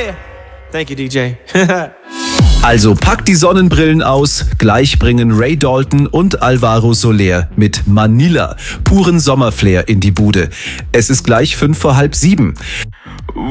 Yeah. Thank you, DJ. Also packt die Sonnenbrillen aus, gleich bringen Ray Dalton und Alvaro Soler mit Manila puren Sommerflair in die Bude. Es ist gleich 6:55.